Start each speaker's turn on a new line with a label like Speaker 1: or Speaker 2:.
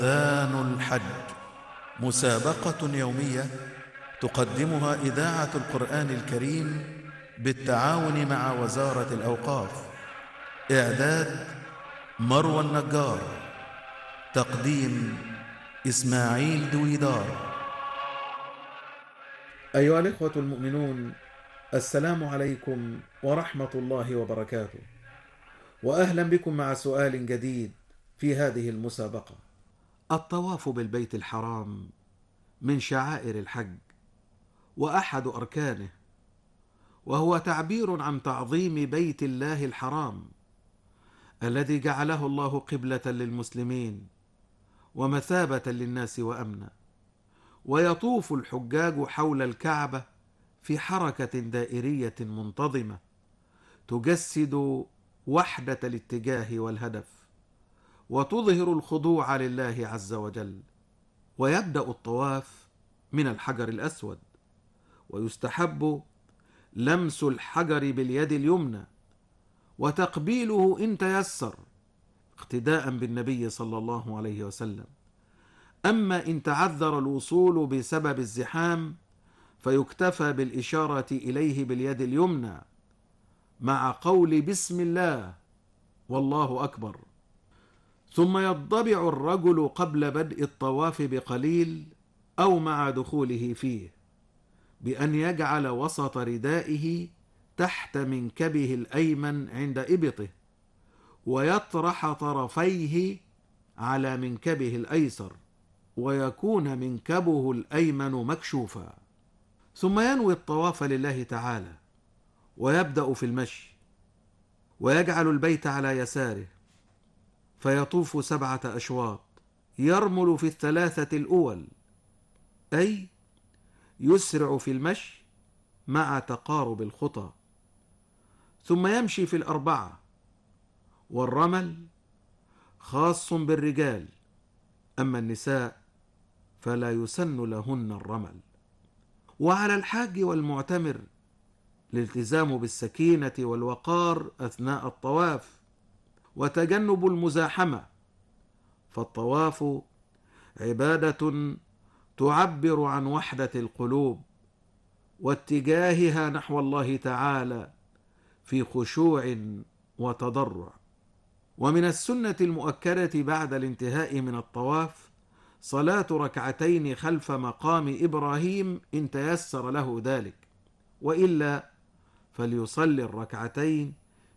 Speaker 1: آن الحج، مسابقة يومية تقدمها إذاعة القرآن الكريم بالتعاون مع وزارة الأوقاف. إعداد مروى النجار، تقديم إسماعيل دويدار. أيها الإخوة المؤمنون، السلام عليكم ورحمة الله وبركاته، وأهلا بكم مع سؤال جديد في هذه المسابقة. الطواف بالبيت الحرام من شعائر الحج وأحد أركانه، وهو تعبير عن تعظيم بيت الله الحرام الذي جعله الله قبلة للمسلمين ومثابة للناس وأمنا. ويطوف الحجاج حول الكعبة في حركة دائرية منتظمة تجسد وحدة الاتجاه والهدف، وتظهر الخضوع لله عز وجل. ويبدأ الطواف من الحجر الأسود، ويستحب لمس الحجر باليد اليمنى وتقبيله إن تيسر، اقتداء بالنبي صلى الله عليه وسلم. أما إن تعذر الوصول بسبب الزحام فيكتفى بالإشارة إليه باليد اليمنى مع قول بسم الله والله أكبر. ثم يضبع الرجل قبل بدء الطواف بقليل أو مع دخوله فيه بأن يجعل وسط ردائه تحت منكبه الأيمن عند إبطه، ويطرح طرفيه على منكبه الأيسر، ويكون منكبه الأيمن مكشوفا. ثم ينوي الطواف لله تعالى، ويبدأ في المشي، ويجعل البيت على يساره، فيطوف 7 أشواط، يرمل في 3 الأول، أي يسرع في المشي مع تقارب الخطى، ثم يمشي في 4، والرمل خاص بالرجال، أما النساء فلا يسن لهن الرمل. وعلى الحاج والمعتمر الالتزام بالسكينة والوقار أثناء الطواف وتجنب المزاحمة، فالطواف عبادة تعبر عن وحدة القلوب واتجاهها نحو الله تعالى في خشوع وتضرع. ومن السنة المؤكدة بعد الانتهاء من الطواف صلاة 2 خلف مقام إبراهيم إن تيسر له ذلك، وإلا فليصلي 2